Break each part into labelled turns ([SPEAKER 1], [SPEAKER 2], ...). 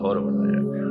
[SPEAKER 1] और बनाया गया।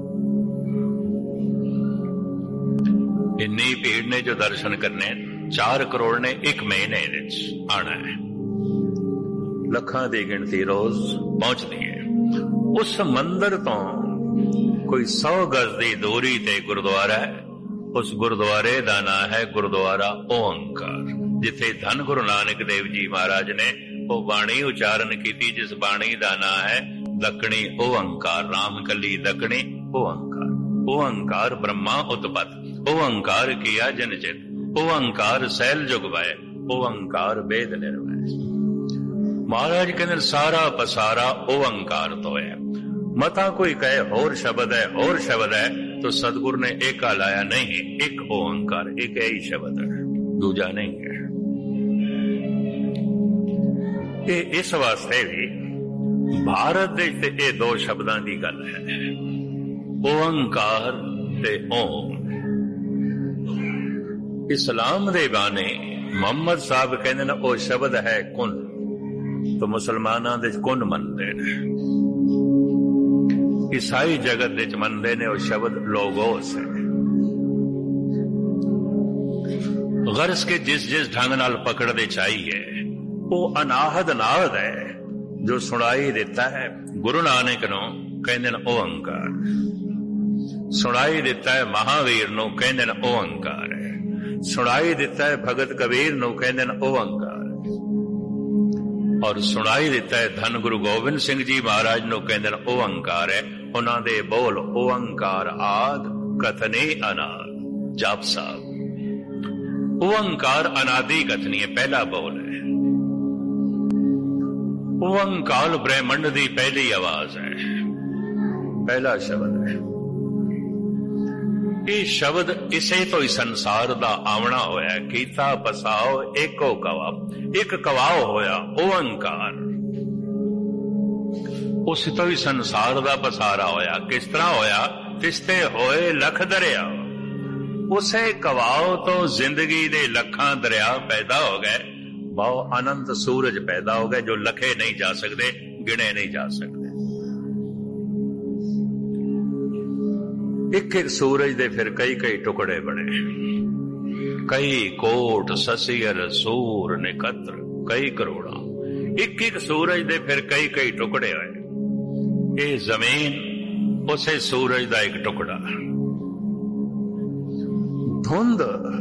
[SPEAKER 1] इन्नी भीड़ ने जो दर्शन करने, 4 करोड़ ने एक महीने आना है। ਲੱਖਾਂ ਦੀ ਗਿਣਤੀ ਰੋਜ਼ ਪਹੁੰਚਦੀ ਹੈ। ਉਸ ਮੰਦਰ ਤੋਂ ਕੋਈ 100 ਗਜ਼ ਦੀ ਦੂਰੀ ਤੇ ਗੁਰਦੁਆਰਾ ਹੈ। ਉਸ ਗੁਰਦੁਆਰੇ ਦਾ ਨਾਂ ਹੈ ਗੁਰਦੁਆਰਾ ਓਅੰਕਾਰ, ਜਿੱਥੇ ਧੰਨ ਗੁਰੂ ਨਾਨਕ ਦੇਵ ਜੀ ਮਹਾਰਾਜ ਨੇ ਉਹ ਬਾਣੀ ਉਚਾਰਨ ਕੀਤੀ, ਜਿਸ ਬਾਣੀ ਦਾ ਨਾਂ ਹੈ ਦੱਖਣੀ ਓਅੰਕਾਰ। ਰਾਮ ਕੱਲੀ ਦੱਖਣੀ ਓਅੰਕਾਰ। ਓਅੰਕਾਰ ਬ੍ਰਹਮਾ ਉਤਪਤ, ਓਅੰਕਾਰ ਕੀਆ ਜਨ ਚਿਤ, ਓਅੰਕਾਰ ਸੈਲ ਜੁਗ ਵੈ, ਓਅੰਕਾਰ ਵੇਦ ਨਿਰਵੈ। ਮਹਾਰਾਜ ਕਹਿੰਦੇ ਸਾਰਾ ਪਸਾਰਾ ਓਅੰਕਾਰ ਤੋਂ ਹੈ। ਮਤਾ ਕੋਈ ਕਹੇ ਹੋਰ ਸ਼ਬਦ ਹੈ, ਹੋਰ ਸ਼ਬਦ ਹੈ, तो सतगुर ने एका लाया नहीं, एक ओंकार, एक ही शब्द है, दूजा नहीं है। ये इस वास्ते भी भारत देश ते ये 2 शब्दां दी गल है, ओंकार ते ओम। इस्लाम दे बाने मुहम्मद साहब कहंदे ने ओ शब्द है कुन, तो मुसलमानां दे कुन मनदे ने। ईसाई जगत विच मनदे ने ਉਹ शब्द लोगोस है। गर्ज के जिस जिस ढंग नाल पकड़ते चाहिए वो अनाहद नाहद है जो सुनाई देता है। गुरु नानक नूं कहंदे ने ओंकार, सुनाई दिता है महावीर नूं कहंदे ने ओंकार है, सुनाई दिता है भगत कबीर नूं कहंदे ने ओंकार, और सुनाई दिता है धन गुरु गोबिंद सिंह जी महाराज नूं कहंदे ने ओंकार है। उन्हां दे बोल ओंकार आद कथने अनाद। जाप साहब ओंकार अनादि कथनी है, पहला बोल है। ओंकार ब्रह्मंड दी पहली आवाज है, पहला शब्द है। ये शब्द इसे तो ही संसार दा आवना होया, कीता पसाओ एको कवा, एक कवाओ होया ओंकार। उस तो ही संसार दा पसारा होया। किस तरह होया? तिस्ते होए लख दरिया, उसे कवाओ तो जिंदगी दे लखां दरिया पैदा हो गए। बहु अनंत सूरज पैदा हो गए जो लखे नहीं जा सकते, गिने नहीं जा सकते। एक एक सूरज दे फिर कई कई टुकड़े बने, कई कोट ससियर सूर निकत्र, कई करोड़ा। एक एक सूरज दे फिर कई कई टुकड़े होए। ये जमीन उसे सूरज का एक टुकड़ा, धुंध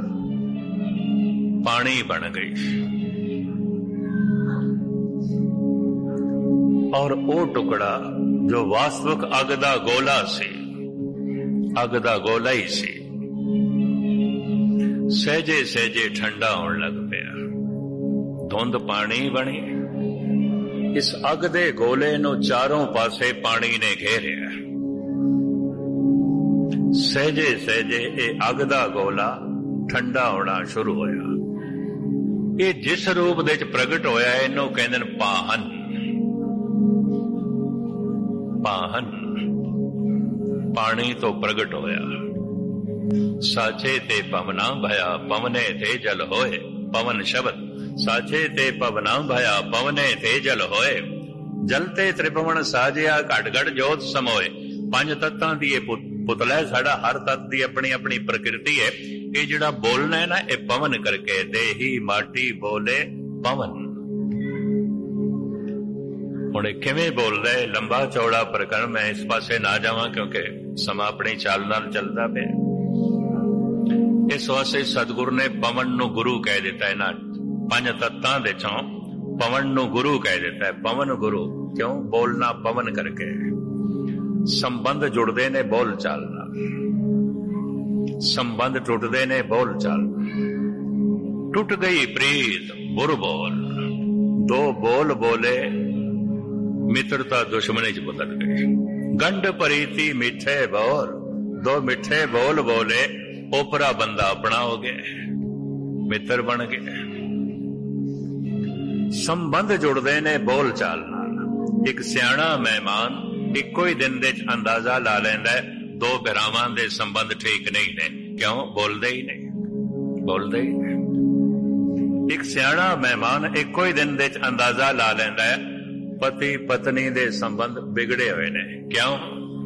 [SPEAKER 1] पानी बन गई, और वो टुकड़ा जो वास्तविक अग दा गोला सी, अग दा गोला ही सी, सहजे सहजे ठंडा होने लग पिया। धुंध पानी बनी। इस अग दे गोले नूं चारों पासे पानी ने घेरिया। सहजे सहजे ये अग दा गोला ठंडा होना शुरू होया। ये जिस रूप दे प्रगट होया इनू कहंदे ने पाहन। पाहन पानी तो प्रगट होया। साचे ते पवना भया, पवने ते जल होए। पवन शब्द साचे ते पवना भया, पवने ते जल होए। जलते त्रिभुवन साजिया, घट घट जोत समोए। 5 तत्तां दी पुतला है साडा, हर तत्त दी अपनी अपनी प्रकृति है। ये जिहड़ा बोलना है ना, ये पवन करके, देही माटी बोले पवन। हुण किवें बोलदा है, लंबा चौड़ा प्रकरण, मैं इस पासे ना जावां क्योंकि समा अपनी चाल नाल चलदा पिया। इस वास्ते सतगुरु ने पवन नूं गुरु कह दिता है ना, 5 तत्तां दे चों पवन नूं गुरु कह दिता है। पवन गुरु क्यों? बोलना पवन करके। संबंध जुड़दे ने बोल चाल नाल, संबंध टुटदे ने बोल चाल। टुट गई प्रीत बुर बोल, 2 बोल बोले मित्रता दुश्मनी च बदल गई। गंढ प्रीति मिठे बोल, 2 मिठे बोल बोले ओपरा बंदा अपना हो गया, मित्र बन गया। संबंध जुड़दे ने बोल चाल नाल। एक सियाणा मेहमान इक्को ही दिन दे अंदाजा ला लैंदा है 2 भरावां दे संबंध ठीक नहीं ने। क्यों? बोलदे ही नहीं, बोलदे ही नहीं। एक सियाणा मेहमान इक्को ही दिन दे अंदाजा ला लैंदा है पति पत्नी दे संबंध बिगड़े हुए ने। क्यों?